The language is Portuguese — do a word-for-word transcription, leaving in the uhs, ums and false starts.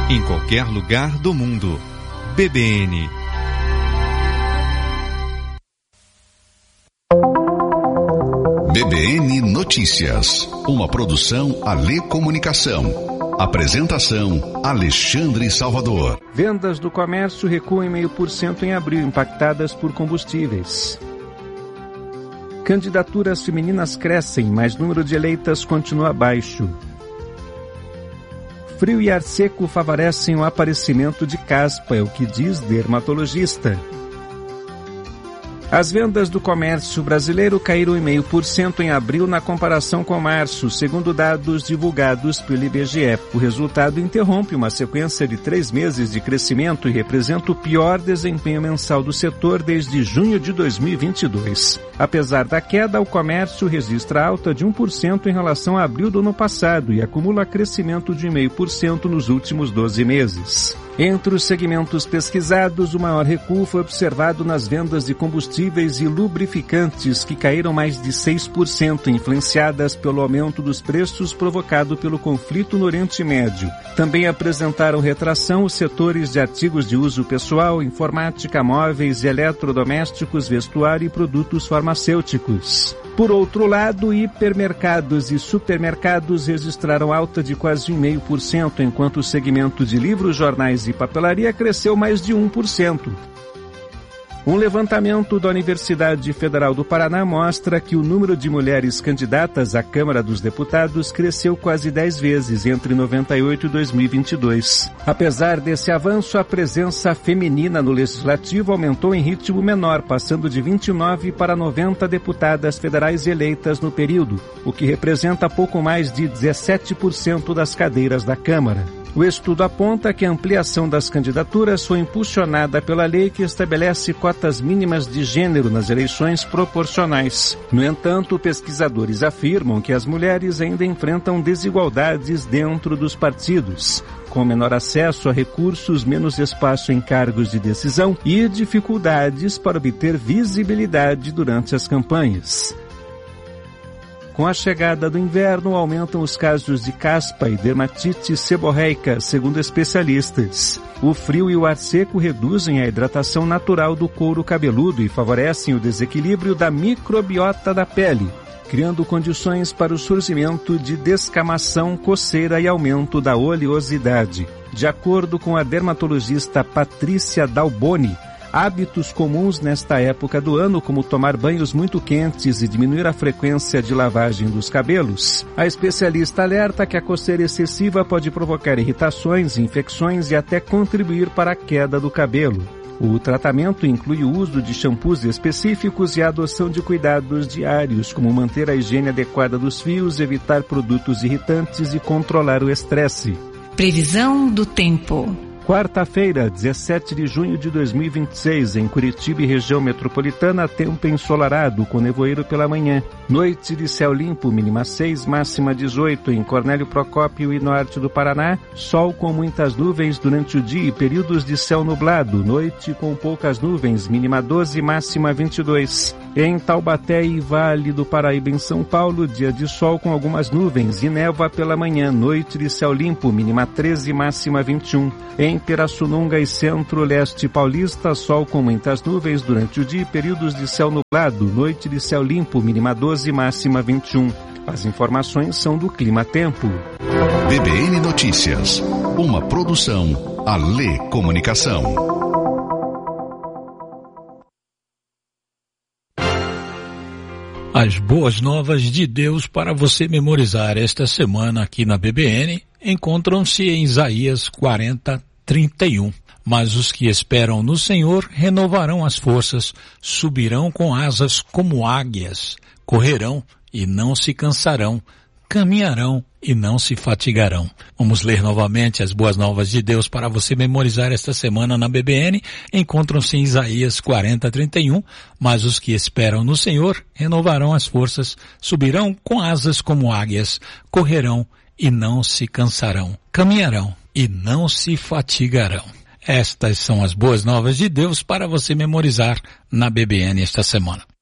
em qualquer lugar do mundo. B B N. B B N Notícias, uma produção Alê Comunicação. Apresentação Alexandre Salvador. Vendas do comércio recuam em meio por cento em abril, impactadas por combustíveis. Candidaturas femininas crescem, mas número de eleitas continua baixo. Frio e ar seco favorecem o aparecimento de caspa, é o que diz dermatologista. As vendas do comércio brasileiro caíram em meio por cento em abril na comparação com março, segundo dados divulgados pelo I B G E. O resultado interrompe uma sequência de três meses de crescimento e representa o pior desempenho mensal do setor desde junho de dois mil e vinte e dois. Apesar da queda, o comércio registra alta de um por cento em relação a abril do ano passado e acumula crescimento de zero vírgula cinco por cento nos últimos doze meses. Entre os segmentos pesquisados, o maior recuo foi observado nas vendas de combustíveis e lubrificantes, que caíram mais de seis por cento, influenciadas pelo aumento dos preços provocado pelo conflito no Oriente Médio. Também apresentaram retração os setores de artigos de uso pessoal, informática, móveis e eletrodomésticos, vestuário e produtos farmacêuticos. Por outro lado, hipermercados e supermercados registraram alta de quase um vírgula cinco por cento, enquanto o segmento de livros, jornais e papelaria cresceu mais de um por cento. Um levantamento da Universidade Federal do Paraná mostra que o número de mulheres candidatas à Câmara dos Deputados cresceu quase dez vezes entre noventa e oito e dois mil e vinte e dois. Apesar desse avanço, a presença feminina no Legislativo aumentou em ritmo menor, passando de vinte e nove para noventa deputadas federais eleitas no período, o que representa pouco mais de dezessete por cento das cadeiras da Câmara. O estudo aponta que a ampliação das candidaturas foi impulsionada pela lei que estabelece cotas mínimas de gênero nas eleições proporcionais. No entanto, pesquisadores afirmam que as mulheres ainda enfrentam desigualdades dentro dos partidos, com menor acesso a recursos, menos espaço em cargos de decisão e dificuldades para obter visibilidade durante as campanhas. Com a chegada do inverno, aumentam os casos de caspa e dermatite seborreica, segundo especialistas. O frio e o ar seco reduzem a hidratação natural do couro cabeludo e favorecem o desequilíbrio da microbiota da pele, criando condições para o surgimento de descamação, coceira e aumento da oleosidade. De acordo com a dermatologista Patrícia Dalboni, hábitos comuns nesta época do ano, como tomar banhos muito quentes e diminuir a frequência de lavagem dos cabelos. A especialista alerta que a coceira excessiva pode provocar irritações, infecções e até contribuir para a queda do cabelo. O tratamento inclui o uso de shampoos específicos e a adoção de cuidados diários, como manter a higiene adequada dos fios, evitar produtos irritantes e controlar o estresse. Previsão do tempo. Quarta-feira, dezessete de junho de dois mil e vinte e seis, em Curitiba e região metropolitana, tempo ensolarado, com nevoeiro pela manhã. Noite de céu limpo, mínima seis, máxima dezoito. Em Cornélio Procópio e norte do Paraná, sol com muitas nuvens durante o dia e períodos de céu nublado. Noite com poucas nuvens, mínima doze, máxima vinte e dois. Em Taubaté e Vale do Paraíba, em São Paulo, dia de sol com algumas nuvens e névoa pela manhã. Noite de céu limpo, mínima treze, máxima vinte e um. Em Pirassununga e Centro-Leste Paulista, sol com muitas nuvens durante o dia e períodos de céu nublado. Noite de céu limpo, mínima doze, máxima vinte e um. As informações são do Clima Tempo. B B N Notícias, uma produção Alê Comunicação. As boas novas de Deus para você memorizar esta semana aqui na B B N encontram-se em Isaías quarenta, trinta e um. Mas os que esperam no Senhor renovarão as forças, subirão com asas como águias, correrão e não se cansarão, caminharão e não se fatigarão. Vamos ler novamente as boas novas de Deus para você memorizar esta semana na B B N. Encontram-se em Isaías quarenta, trinta e um. Mas os que esperam no Senhor renovarão as forças, subirão com asas como águias, correrão e não se cansarão, caminharão e não se fatigarão. Estas são as boas novas de Deus para você memorizar na B B N esta semana.